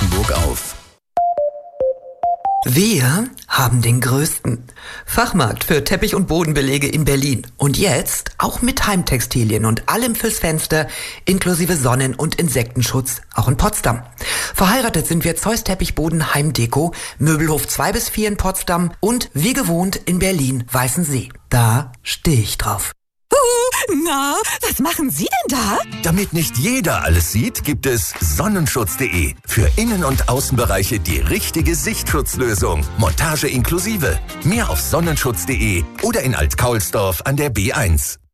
Brandenburg auf. Wir haben den größten Fachmarkt für Teppich- und Bodenbelege in Berlin. Und jetzt auch mit Heimtextilien und allem fürs Fenster, inklusive Sonnen- und Insektenschutz, auch in Potsdam. Verheiratet sind wir Zeus Teppichboden Heimdeko, Möbelhof 2 bis 4 in Potsdam und wie gewohnt in Berlin Weißensee. Da stehe ich drauf. Na, was machen Sie denn da? Damit nicht jeder alles sieht, gibt es Sonnenschutz.de. Für Innen- und Außenbereiche die richtige Sichtschutzlösung. Montage inklusive. Mehr auf Sonnenschutz.de oder in Alt-Kaulsdorf an der B1.